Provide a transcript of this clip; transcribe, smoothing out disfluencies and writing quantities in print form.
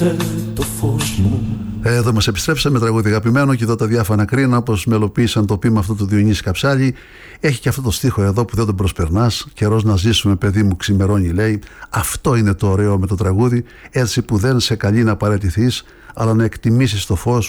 το φως μου. Εδώ μας επιστρέψαμε, τραγούδι αγαπημένο, και εδώ τα διάφανα κρίνα, όπως μελοποίησαν το ποίημα αυτό του Διονύση Καψάλη. Έχει και αυτό το στίχο εδώ που δεν τον προσπερνάς. Καιρός να ζήσουμε, παιδί μου, ξημερώνει, λέει. Αυτό είναι το ωραίο με το τραγούδι, έτσι που δεν σε καλεί να παραιτηθείς, αλλά να εκτιμήσεις το φως